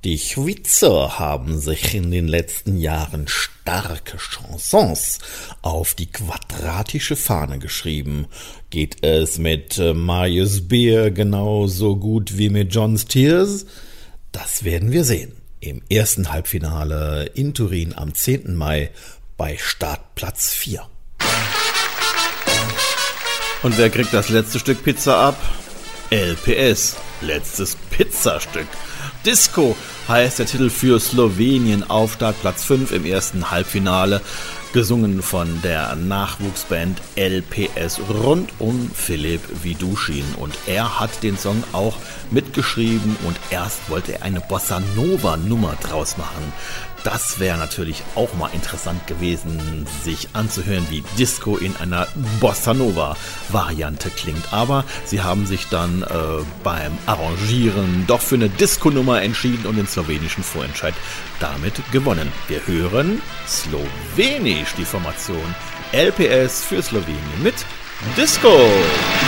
Die Schweizer haben sich in den letzten Jahren starke Chansons auf die quadratische Fahne geschrieben. Geht es mit Marius Beer genauso gut wie mit John's Tears? Das werden wir sehen. Im ersten Halbfinale in Turin am 10. Mai bei Startplatz 4. Und wer kriegt das letzte Stück Pizza ab? LPS, letztes Pizzastück. Disco heißt der Titel für Slowenien auf Startplatz 5 im ersten Halbfinale, gesungen von der Nachwuchsband LPS rund um Filip Vidušin. Und er hat den Song auch mitgeschrieben und erst wollte er eine Bossa-Nova-Nummer draus machen. Das wäre natürlich auch mal interessant gewesen, sich anzuhören, wie Disco in einer Bossa-Nova-Variante klingt. Aber sie haben sich dann beim Arrangieren doch für eine Disco-Nummer entschieden und den slowenischen Vorentscheid damit gewonnen. Wir hören Slowenisch die Formation LPS für Slowenien mit Disco.